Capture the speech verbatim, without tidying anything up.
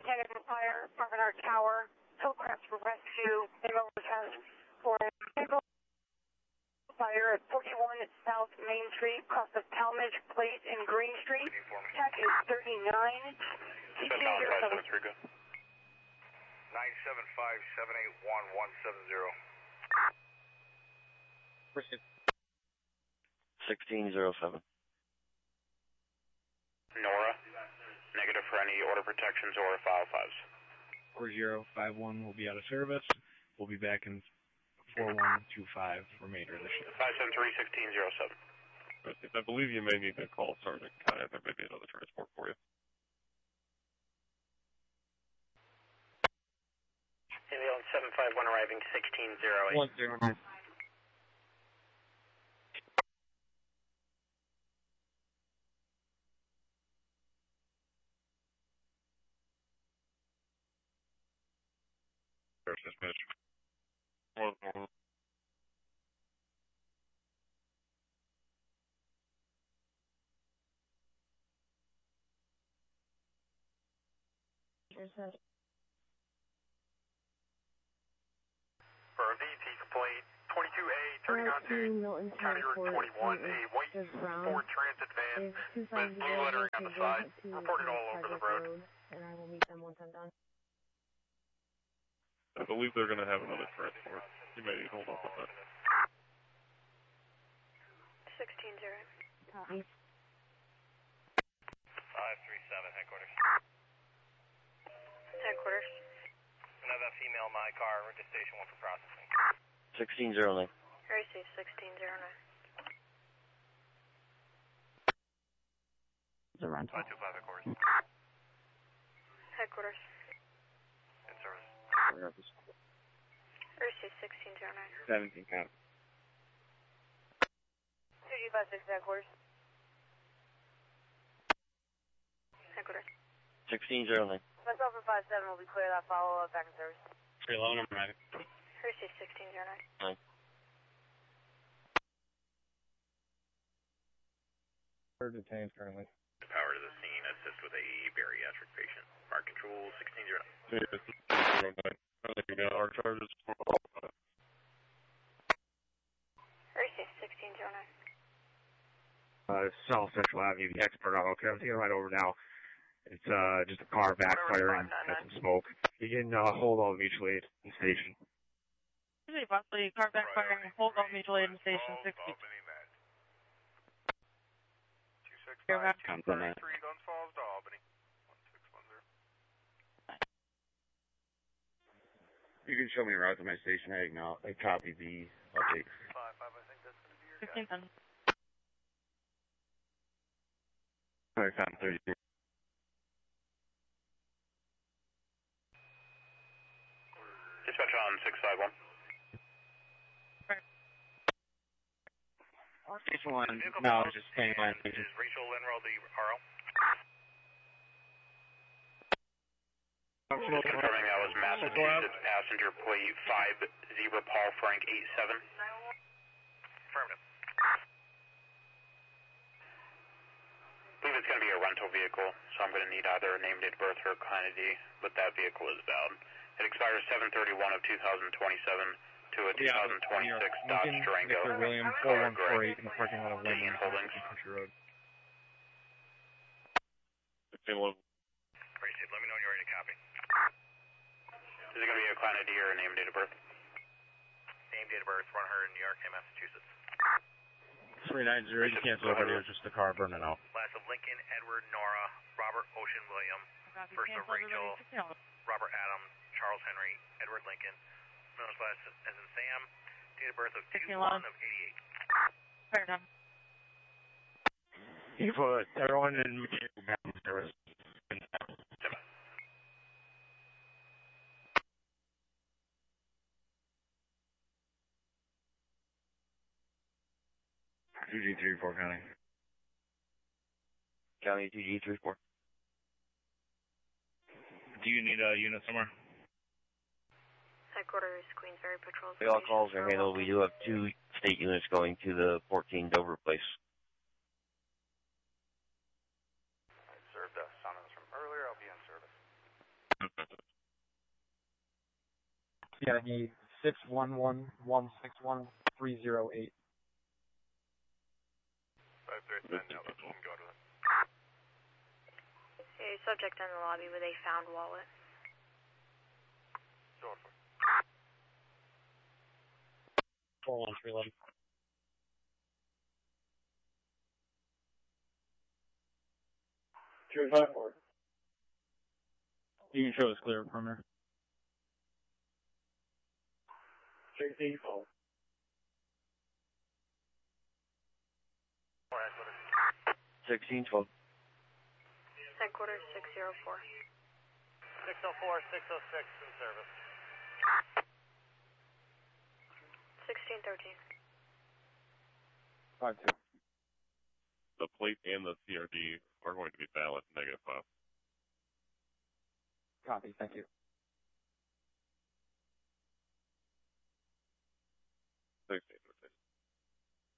Lieutenant of Fire, Department Tower, Hillcrest for rescue, Ambulance has for fire at forty-one South Main Street, across of Talmadge Place and Green Street. Tech is thirty-nine. nine seven five, seven eight one, one seven zero. sixteen zero seven. Nora, negative for any order protections or file fives. four zero five one will be out of service. We'll be back in four one two five remainder of the shift. five seven three, sixteen zero seven. I believe you may need to call Sergeant Kaya. There may be another transport for you. Ambulance seven five one arriving sixteen zero eight. one zero nine. Dispatch. Well, well. For V T complaint, twenty-two A, turning on to County Route twenty-one, a white Ford Transit van with blue lettering on the side, reported all over the road. And I will meet them once I'm done. I believe they're going to have another transport. You may hold off on that. sixteen zero. Copy. five three seven, headquarters. Headquarters. Another female in my car, route to station one for processing. sixteen zero nine. Receive sixteen zero nine. It's a rental. five two five, headquarters. Headquarters. In service. Receive sixteen zero nine. seventeen count. two G five six, headquarters. Headquarters. sixteen zero nine. Myself and five seven will be clear that follow up back in service. three eleven, I'm ready. Receive sixteen zero nine. Nine. We're detained currently. Power to the scene, assist with a bariatric patient. Mark control sixteen zero nine. Hey, this is sixteen zero nine. I think we got our charges for all of that. Receive sixteen zero nine. Uh, South Central Avenue, the expert on. Okay, I'm taking it right over now. It's uh just a car backfiring, has some smoke. You can uh, hold all mutual aid in station. Usually, possibly car backfiring, hold all mutual aid in station sixty. two six five two three, Guns Falls to Albany. one six one zero. You can show me route to my station heading now. I copy the update. five five, I think that's going to be your fifteen ten. Alright, count thirty-three. Dispatch on six five one. Station one, no, just staying line. Is Rachel Linroll the R O? Just confirming that was Massachusetts passenger plate five Zebra Paul Frank eight seven. Affirmative. I believe it's going to be a rental vehicle, so I'm going to need either a named date of birth or quantity, but that vehicle is valid. It expires seven thirty-one of two thousand twenty-seven to a two thousand twenty-six yeah, Dodge Durango. Mister William four one four eight in the parking lot of Lincoln Holdings. Road. sixteen eleven. Receive, let me know when you're ready to copy. Is it going to be a quantity or a named date of birth? Name, date of birth, run her in New York and Massachusetts. three nine zero, you cancel over here, just the car burning out. Last of Lincoln, Edward, Nora, Robert, Ocean, William. First of Rachel, Robert, Adam, Charles Henry, Edward Lincoln. Middle last as in Sam. Date of birth of two one of eighty-eight. Fair enough. You put everyone in mechanical ground service. two G three four County. County two G three four. Do you need a unit somewhere? Headquarters, Queensbury Patrol. All calls are handled. We do have two state units going to the fourteen Dover place. I served us on this from earlier. I'll be in service. C I D six one one one six one three zero eight. five three seven, now let's go to it. Okay, subject in the lobby with a found wallet. four one three eleven. two five four. You can show us clear perimeter. sixteen twelve. sixteen twelve. Headquarters six zero four. six oh four, six oh six in service. sixteen thirteen. five two. The plate and the C R D are going to be valid, negative five. Copy, thank you.